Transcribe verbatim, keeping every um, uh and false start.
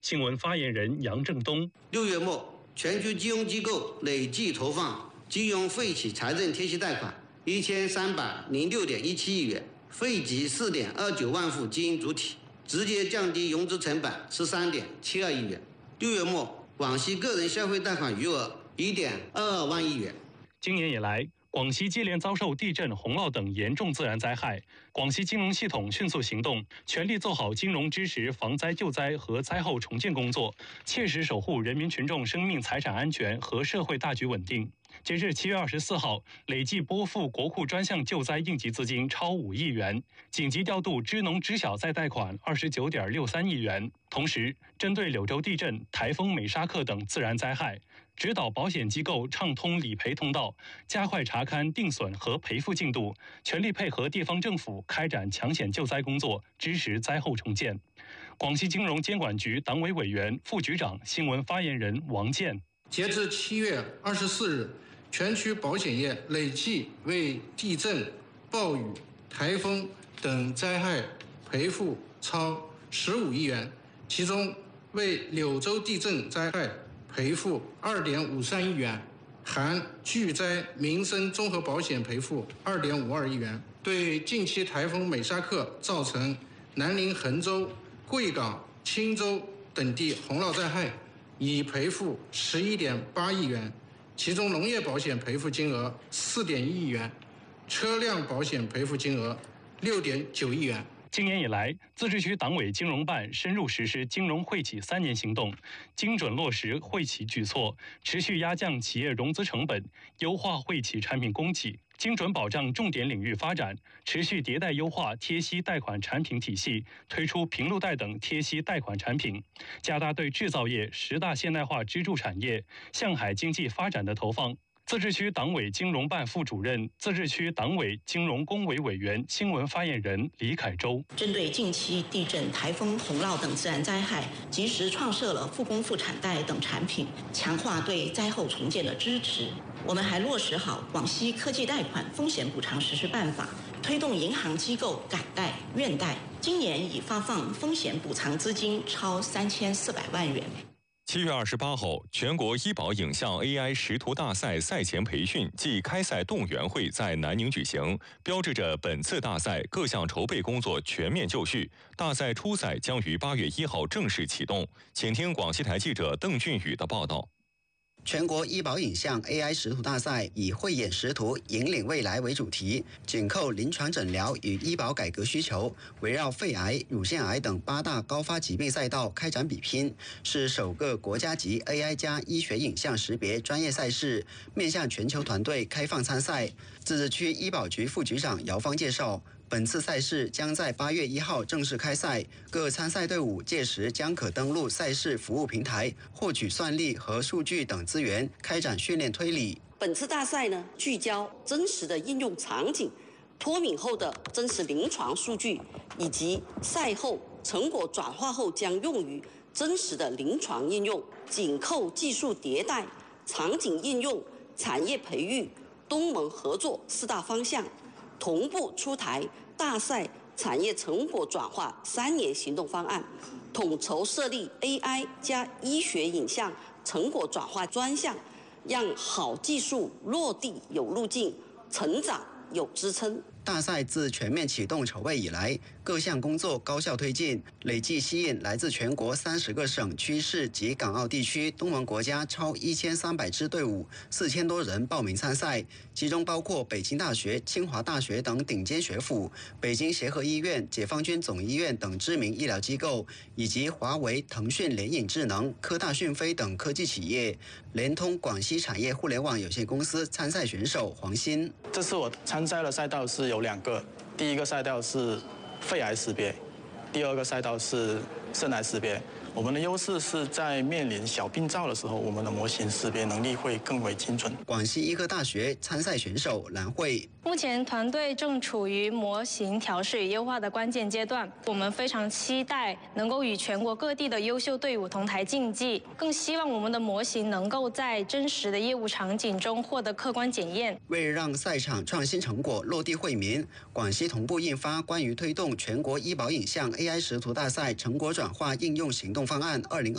新闻发言人杨正东： 六月末，全区金融机构累计投放金融废弃财政贴息贷款一千三百零六点一七亿元，惠及四点二九万户经营主体，直接降低融资成本十三点七二亿元。六月末，广西个人消费贷款余额一点二二万亿元。 今年以来，广西接连遭受地震、洪涝等严重自然灾害，广西金融系统迅速行动，全力做好金融支持防灾救灾和灾后重建工作，切实守护人民群众生命财产安全和社会大局稳定。截至七月二十四号，累计拨付国库专项救灾应急资金超五亿元，紧急调度支农支小再贷款二十九点六三亿元。同时，针对柳州地震、台风美沙克等自然灾害，指导保险机构畅通理赔通道，加快查勘定损和赔付进度，全力配合地方政府开展抢险救灾工作，支持灾后重建。广西金融监管局党委委员、副局长、新闻发言人王健： 截至七月二十四日，全区保险业累计为地震、暴雨、台风等灾害赔付超十五亿元，其中为柳州地震灾害赔付二点五三亿元，含巨灾民生综合保险赔付二点五二亿元，对近期台风美沙克造成南宁、衡州、贵港、钦州等地洪涝灾害，已赔付十一点八亿元，其中农业保险赔付金额四点一亿元，车辆保险赔付金额六点九亿元。 今年以来，自治区党委金融办深入实施金融惠企三年行动，精准落实惠企举措，持续压降企业融资成本，优化惠企产品供给，精准保障重点领域发展，持续迭代优化贴息贷款产品体系，推出平路贷等贴息贷款产品，加大对制造业十大现代化支柱产业、向海经济发展的投放。自治区党委金融办副主任、自治区党委金融工委委员、新闻发言人李凯洲： 针对近期地震、台风、洪涝等自然灾害，及时创设了复工复产贷等产品，强化对灾后重建的支持。我们还落实好广西科技贷款风险补偿实施办法，推动银行机构改贷、愿贷，今年已发放风险补偿资金超三千四百万元。 七月二十八号，全国医保影像 A I 识图大赛赛前培训暨开赛动员会在南宁举行，标志着本次大赛各项筹备工作全面就绪。大赛初赛将于八月一号正式启动。请听广西台记者邓俊宇的报道。 全国医保影像 A I 识图大赛以慧眼识图，引领未来为主题，紧扣临床诊疗与医保改革需求，围绕肺癌、乳腺癌等八大高发疾病赛道开展比拼，是首个国家级 A I 加医学影像识别专业赛事，面向全球团队开放参赛。自治区医保局副局长姚芳介绍，本次赛事将在八月一号正式开赛，各参赛队伍届时将可登录赛事服务平台，获取算力和数据等资源，开展训练推理。 本次大赛呢，聚焦真实的应用场景、脱敏后的真实临床数据，以及赛后成果转化后将用于真实的临床应用，紧扣技术迭代、场景应用、产业培育、东盟合作四大方向，同步出台大赛产业成果转化三年行动方案，统筹设立 A I 加医学影像成果转化专项，让好技术落地有路径，成长有支撑。 大赛自全面启动筹备以来，各项工作高效推进，累计吸引来自全国三十个省区市及港澳地区东盟国家超一千三百支队伍，四千多人报名参赛，其中包括北京大学、清华大学等顶尖学府、北京协和医院、解放军总医院等知名医疗机构，以及华为、腾讯联影智能、科大讯飞等科技企业，联通广西产业互联网有限公司参赛选手黄鑫： 这次我参赛的赛道是有两个，第一个赛道是肺癌识别，第二个赛道是肾癌识别。我们的优势是在面临小病灶的时候，我们的模型识别能力会更为精准。 广西医科大学参赛选手蓝慧： 目前团队正处于模型调试与优化的关键阶段，我们非常期待能够与全国各地的优秀队伍同台竞技，更希望我们的模型能够在真实的业务场景中获得客观检验。 为让赛场创新成果落地惠民，广西同步印发关于推动全国医保影像 A I 识图大赛成果转化应用行动方案二零二